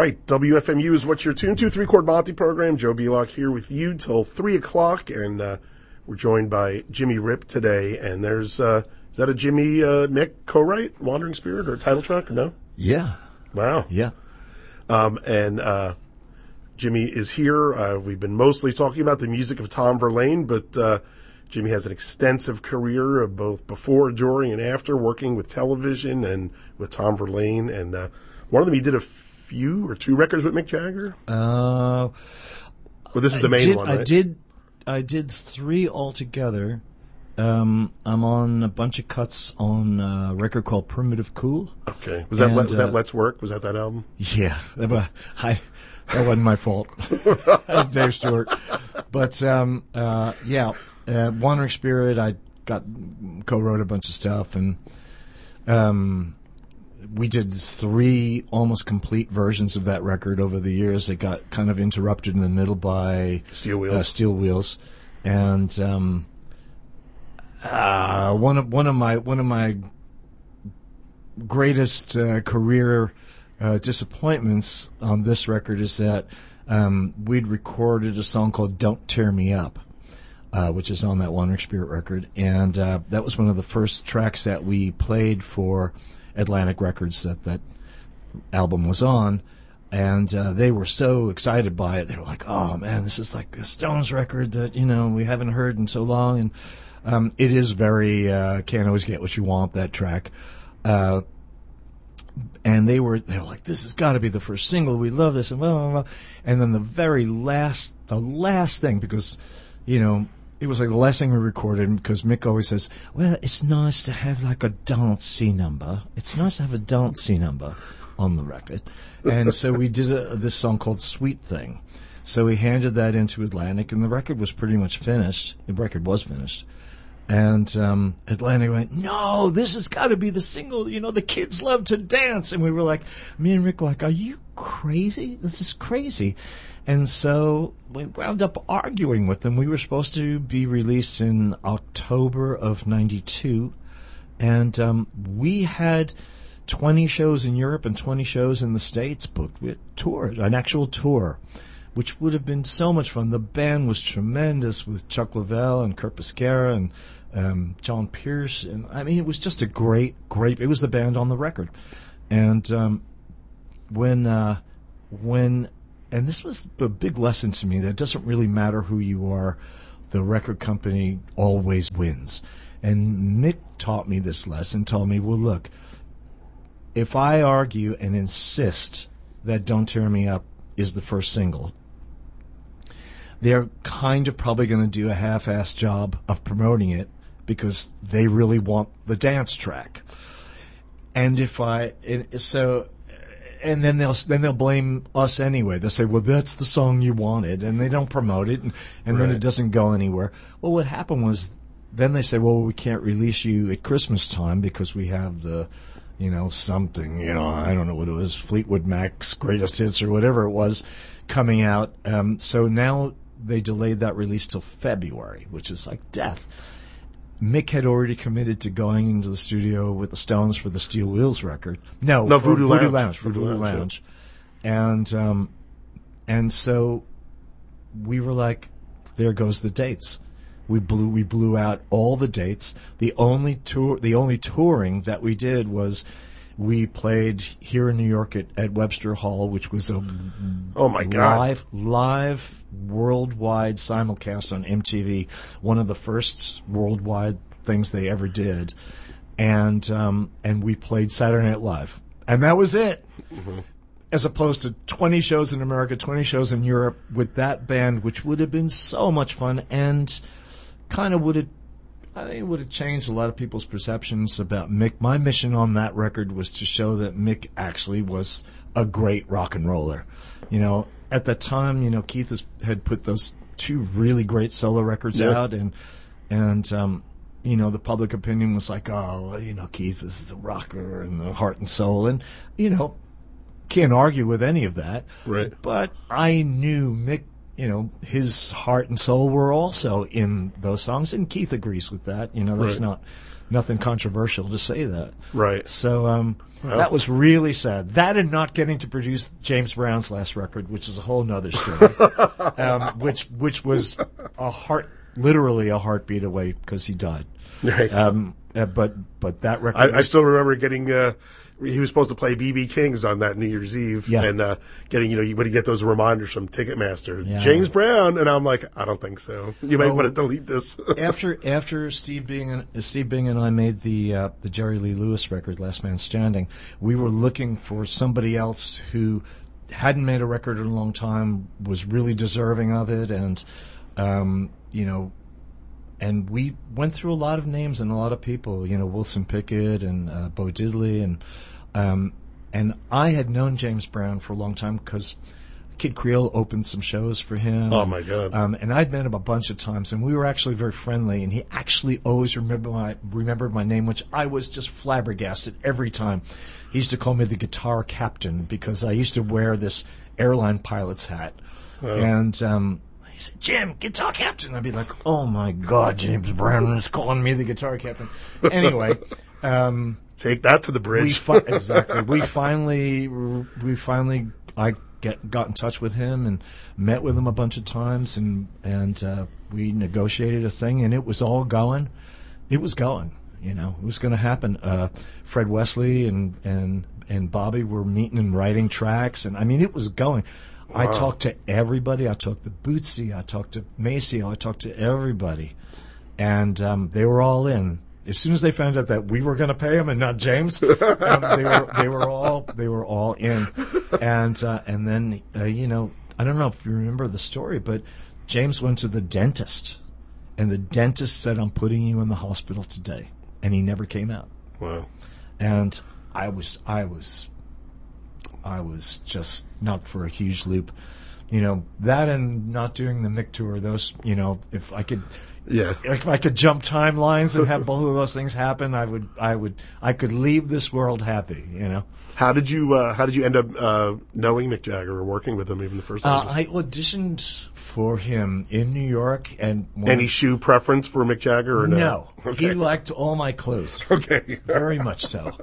right, WFMU is what you're tuned to. 3-Chord Monty program. Joe Belock here with you till 3 o'clock, and we're joined by Jimmy Ripp today. And there's, is that a Jimmy Mick co-write, Wandering Spirit, or title track, or no? Yeah. Wow. Yeah. And Jimmy is here. We've been mostly talking about the music of Tom Verlaine, but Jimmy has an extensive career both before, during, and after working with television and with Tom Verlaine. And one of them, he did a few or 2 records with Mick Jagger. Well, this is the main one, right? I did 3 altogether. I'm on a bunch of cuts on a record called Primitive Cool. Okay. Was that Let's Work? Was that album? Yeah. That wasn't my fault. Dave Stewart. But, Wandering Spirit, I co-wrote a bunch of stuff, and we did 3 almost complete versions of that record over the years. It got kind of interrupted in the middle by Steel Wheels. And one of my greatest career disappointments on this record is that we'd recorded a song called "Don't Tear Me Up," which is on that Wandering Spirit record, and that was one of the first tracks that we played for Atlantic Records that album was on, and they were so excited by it. They were like, "Oh man, this is like a Stones record that we haven't heard in so long." And it is very "Can't Always Get What You Want," that track. And they were like, "This has got to be the first single. We love this," and blah, blah, blah. And then the last thing, because it was like the last thing we recorded, because Mick always says, "Well, it's nice to have like a dancey number. It's nice to have a dancey number on the record." And so we did this song called "Sweet Thing." So we handed that into Atlantic, and the record was pretty much finished. The record was finished. And Atlantic went, "No, this has got to be the single. The kids love to dance." And we were like, me and Rick were like, "Are you crazy? This is crazy." And so we wound up arguing with them. We were supposed to be released in October of '92, and we had 20 shows in Europe and 20 shows in the States booked. We had toured, an actual tour, which would have been so much fun. The band was tremendous with Chuck Leavell and Kurt Pescara and John Pierce. And I mean, it was just a great, it was the band on the record. And and this was a big lesson to me, that it doesn't really matter who you are, the record company always wins. And Mick taught me this lesson, told me, well, look, if I argue and insist that "Don't Tear Me Up" is the first single, they're kind of probably going to do a half-assed job of promoting it because they really want the dance track. And and then they'll blame us anyway. They'll say, "Well, that's the song you wanted," and they don't promote it, and right. Then it doesn't go anywhere. Well, what happened was, then they say, "Well, we can't release you at Christmas time because we have the, something, I don't know what it was, Fleetwood Mac's greatest hits or whatever it was coming out." So now they delayed that release till February, which is like death. Mick had already committed to going into the studio with the Stones for the Steel Wheels record. No, Voodoo Lounge. And so we were like, there goes the dates. We blew out all the dates. The only touring that we did was we played here in New York at Webster Hall, which was a live worldwide simulcast on MTV, one of the first worldwide things they ever did, and we played Saturday Night Live, and that was it. Mm-hmm. As opposed to 20 shows in America, 20 shows in Europe with that band, which would have been so much fun and kind of would have changed a lot of people's perceptions about Mick. My mission on that record was to show that Mick actually was a great rock and roller. At that time, Keith had put those 2 really great solo records out, and the public opinion was like, "Oh, Keith is the rocker and the heart and soul," and can't argue with any of that. Right. But I knew Mick his heart and soul were also in those songs, and Keith agrees with that. That's Right. nothing controversial to say that. Right. So that was really sad. That and not getting to produce James Brown's last record, which is a whole nother story, which was literally a heartbeat away because he died. Right. But that record, I still remember getting. He was supposed to play B.B. King's on that New Year's Eve, Yeah. and getting when you get those reminders from Ticketmaster, Yeah. James Brown, and I'm like, I don't think so. You might want to delete this. after Steve Bing and I made the Jerry Lee Lewis record, Last Man Standing, we were looking for somebody else who hadn't made a record in a long time, was really deserving of it, and and we went through a lot of names and a lot of people, Wilson Pickett and Bo Diddley, and I had known James Brown for a long time because Kid Creole opened some shows for him. Oh, my God. And I'd met him a bunch of times, and we were actually very friendly, and he actually always remembered my name, which I was just flabbergasted every time. He used to call me the guitar captain because I used to wear this airline pilot's hat. And he said, "Jim, guitar captain." I'd be like, "Oh, my God, James Brown is calling me the guitar captain." Anyway. Take that to the bridge. Exactly. We finally, I got in touch with him and met with him a bunch of times, and we negotiated a thing, and it was all going. It was going. It was going to happen. Fred Wesley and Bobby were meeting and writing tracks, and I mean, it was going. Wow. I talked to everybody. I talked to Bootsy. I talked to Maceo. I talked to everybody, and they were all in. As soon as they found out that we were going to pay him and not James, they were all in. And then I don't know if you remember the story, but James went to the dentist, and the dentist said, "I'm putting you in the hospital today," and he never came out. Wow. And I was just knocked for a huge loop. That and not doing the Mick tour, those, if I could. Yeah. If I could jump timelines and have both of those things happen, I could leave this world happy, How did you end up knowing Mick Jagger or working with him even the first time? I auditioned for him in New York, and any shoe preference for Mick Jagger or no? No. Okay. He liked all my clothes. Okay. Very much so.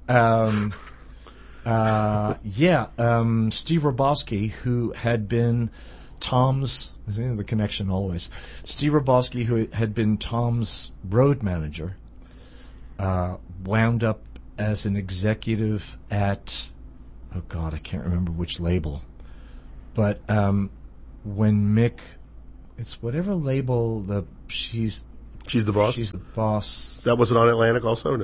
Steve Robosky, who had been Tom's, the connection always. Steve Robosky, who had been Tom's road manager, wound up as an executive at, oh God, I can't remember which label. But when Mick, it's whatever label she's the boss? She's the boss. That wasn't on Atlantic also?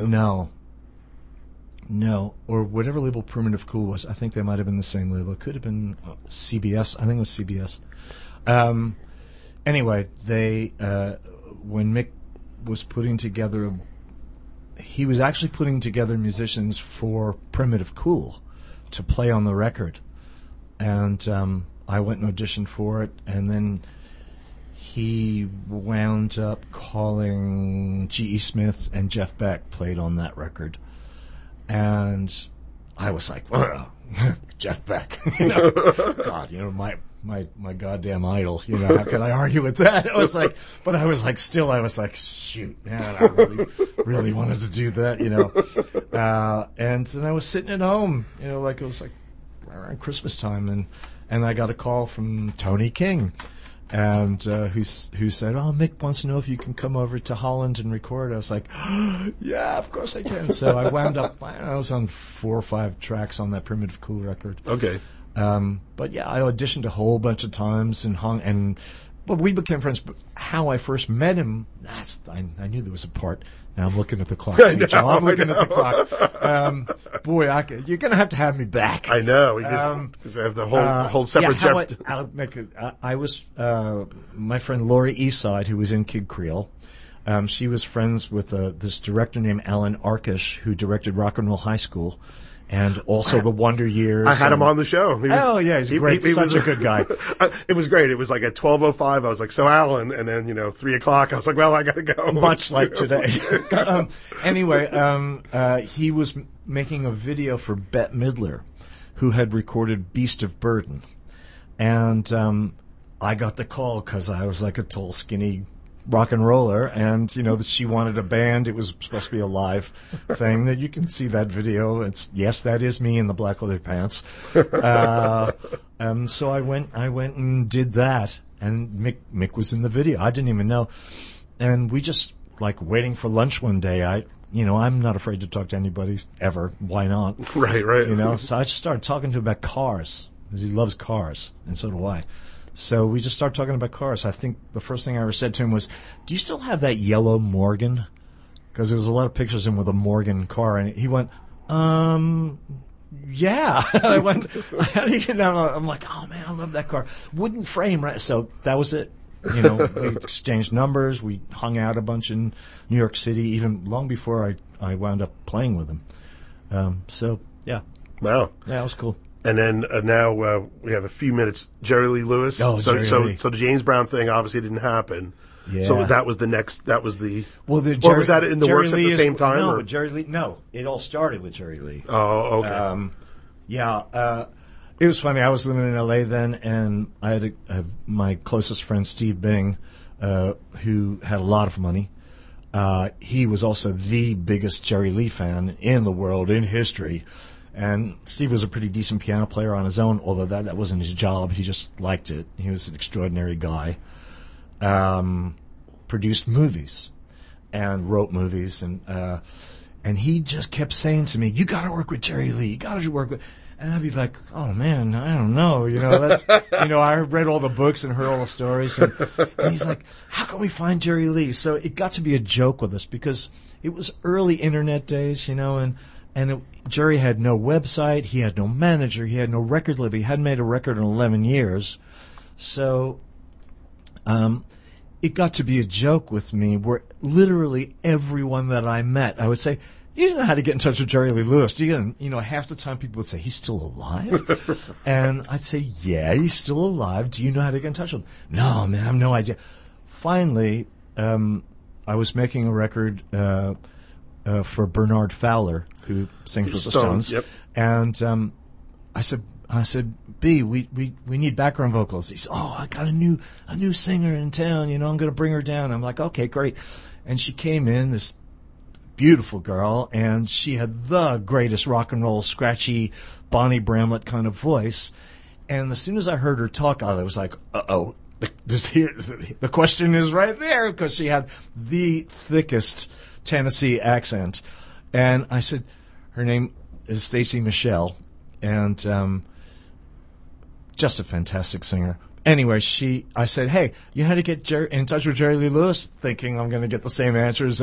No, or whatever label Primitive Cool was. I think they might have been the same label. It could have been CBS. I think it was CBS. Anyway, when Mick was putting together, he was actually putting together musicians for Primitive Cool to play on the record. And I went and auditioned for it, and then he wound up calling G.E. Smith, and Jeff Beck played on that record. And I was like, Jeff Beck, God, my goddamn idol, how can I argue with that? I was like, shoot, man, I really wanted to do that, and then I was sitting at home, it was like around Christmas time, and I got a call from Tony King, and who said, "Oh, Mick wants to know if you can come over to Holland and record." I was like, "Yeah, of course I can." So I wound up, I was on 4 or 5 tracks on that Primitive Cool record. Okay. But yeah, I auditioned a whole bunch of times but we became friends. But how I first met him, I knew there was a part. Now I'm looking at the clock. I'm looking at the clock. Boy, you're going to have me back. I know. Because I have the whole separate Jeff. I was my friend Laurie Eastside, who was in Kid Creole. She was friends with this director named Alan Arkish, who directed Rock and Roll High School. And also the Wonder Years. I had him on the show. He's great. He was a good guy. It was great. It was like at 12:05. I was like, "So Alan," and then 3:00. I was like, "Well, I got to go." Much like today. Anyway, he was making a video for Bette Midler, who had recorded "Beast of Burden," and I got the call because I was like a tall, skinny rock and roller, and that she wanted a band. It was supposed to be a live thing. That you can see that video. Yes, that is me in the black leather pants. So I went and did that, and Mick was in the video. I didn't even know, and we just like waiting for lunch one day. I'm not afraid to talk to anybody ever. Why not? Right. So I just started talking to him about cars because he loves cars, and so do I. So we just started talking about cars. I think the first thing I ever said to him was, "Do you still have that yellow Morgan?" Because there was a lot of pictures of him with a Morgan car, and he went, yeah. And I went, "How do you know?" I'm like, "Oh man, I love that car, wooden frame, right?" So that was it. We exchanged numbers. We hung out a bunch in New York City, even long before I wound up playing with him. So yeah, wow, yeah, it was cool. And then now we have a few minutes. Jerry Lee Lewis. Oh, Jerry Lee. So the James Brown thing obviously didn't happen. Yeah. So that was the next. That was the. Well, or was that in the Jerry works Lee at the same time? No, or? Jerry Lee. No, it all started with Jerry Lee. Oh, okay. It was funny. I was living in L.A. then, and I had my closest friend Steve Bing, who had a lot of money. He was also the biggest Jerry Lee fan in the world, in history. And Steve was a pretty decent piano player on his own, although that wasn't his job. He just liked it. He was an extraordinary guy. Produced movies and wrote movies, and he just kept saying to me, "You got to work with Jerry Lee. You got to work with." And I'd be like, "Oh man, I don't know. That's I read all the books and heard all the stories." And he's like, "How can we find Jerry Lee?" So it got to be a joke with us because it was early internet days, Jerry had no website, he had no manager, he had no record label, he hadn't made a record in 11 years. So it got to be a joke with me where literally everyone that I met, I would say, "You know how to get in touch with Jerry Lee Lewis?" Half the time people would say, "He's still alive?" And I'd say, "Yeah, he's still alive. Do you know how to get in touch with him?" "No, man, I have no idea." Finally, I was making a record for Bernard Fowler, who sings with the Stones. Yep. And I said, "B, we need background vocals." He said, "Oh, I got a new singer in town. I'm going to bring her down." I'm like, "Okay, great." And she came in, this beautiful girl, and she had the greatest rock and roll, scratchy Bonnie Bramlett kind of voice. And as soon as I heard her talk, I was like, "Uh-oh, the question is right there," because she had the thickest Tennessee accent. And I said, her name is Stacey Michelle, and just a fantastic singer. Anyway, I said, "Hey, you had to get in touch with Jerry Lee Lewis," thinking I'm going to get the same answers